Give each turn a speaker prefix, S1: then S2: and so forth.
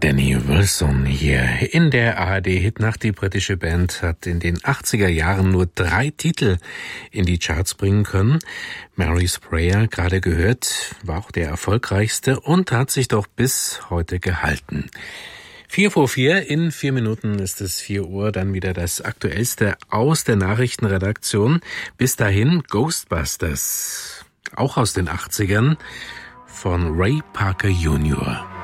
S1: Danny Wilson hier in der ARD-Hitnacht. Die britische Band hat in den 80er Jahren nur 3 Titel in die Charts bringen können. Mary Sprayer, gerade gehört, war auch der erfolgreichste und hat sich doch bis heute gehalten. 4:04, in 4 Minuten ist es 4 Uhr, dann wieder das Aktuellste aus der Nachrichtenredaktion. Bis dahin Ghostbusters, auch aus den 80ern, von Ray Parker Jr.